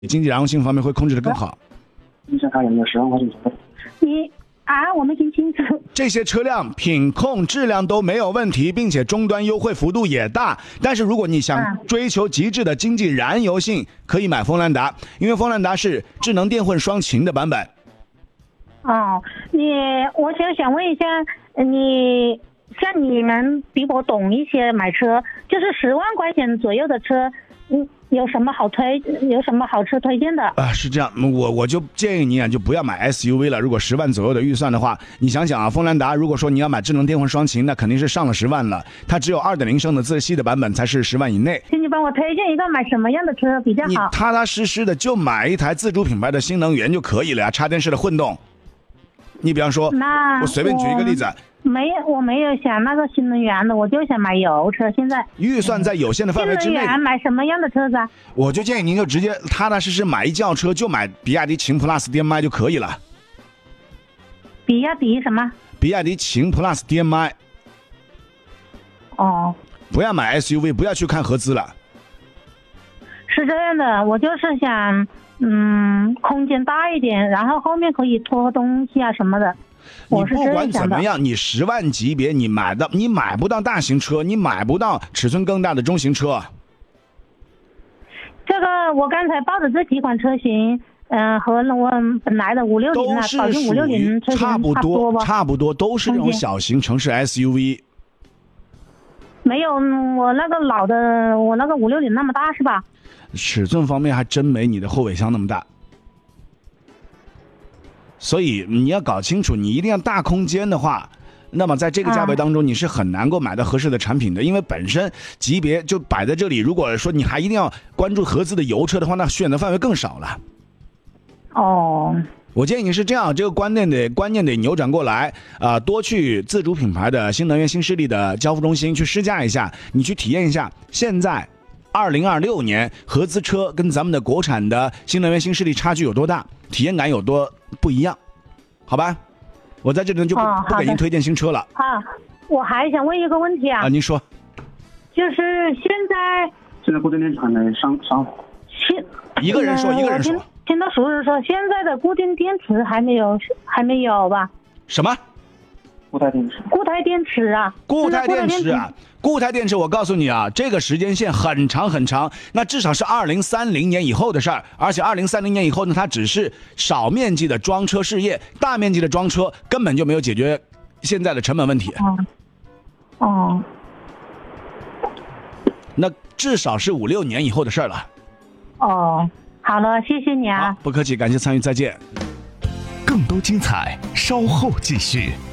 经济燃油性方面会控制得更好。 你想看有没有10万块钱？ 我没听清楚。 这些车辆品控质量都没有问题，并且终端优惠幅度也大。但是如果你想追求极致的经济燃油性，可以买锋兰达，因为锋兰达是智能电混双擎的版本。 我想问一下，像你们比我懂一些买车，就是10万块钱左右的车，有什么好车推荐的？ 是这样，我就建议你就不要买 SUV 了。如果10万左右的预算的话，你想想啊，锋兰达如果说你要买智能电混双擎，那肯定是上了10万了。它只有2.0升的自吸的版本才是10万以内。 请你帮我推荐一个买什么样的车比较好？ 你踏踏实实的就买一台自主品牌的新能源就可以了呀，插电式的混动。你比方说，我随便举一个例子。 我没有想那个新能源的，我就想买油车。现在预算在有限的范围之内， 新能源买什么样的车子啊？ 我就建议您就直接踏踏实实买一轿车，就买比亚迪秦 Plus DM-i 就可以了。 比亚迪什么？ 比亚迪秦 Plus DM-i。不要买 SUV， 不要去看合资了。 是这样的，我就是想，空间大一点，然后后面可以拖东西啊什么的。 你不管怎么样，你10万级别你买不到大型车，你买不到尺寸更大的中型车。 这个我刚才报的这几款车型，和我本来的560啊，保定560车型差不多都是这种小型城市 SUV。 没有我那个老的，我那个560那么大是吧？ 尺寸方面还真没你的后尾箱那么大。所以你要搞清楚，你一定要大空间的话，那么在这个价位当中你是很难够买到合适的产品的，因为本身级别就摆在这里。如果说你还一定要关注合资的油车的话，那选择范围更少了。我建议你是这样，这个观念得扭转过来多去自主品牌的新能源新势力的交付中心去试驾一下，你去体验一下现在2026年合资车跟咱们的国产的新能源新势力差距有多大，体验感有多不一样，好吧？我在这里就不给您推荐新车了。 我还想问一个问题啊。 您说。 就是现在固定电池还没上。 一个人说。 听到熟人说，现在的固定电池还没有吧？ 什么？ 固态电池啊！ 固态电池，我告诉你啊，这个时间线很长很长，那至少是2030年以后的事儿。而且2030年以后呢，它只是少面积的装车事业，大面积的装车根本就没有解决现在的成本问题。那至少是5-6年以后的事儿了。 好了，谢谢你啊。 不客气，感谢参与，再见。 更多精彩，稍后继续。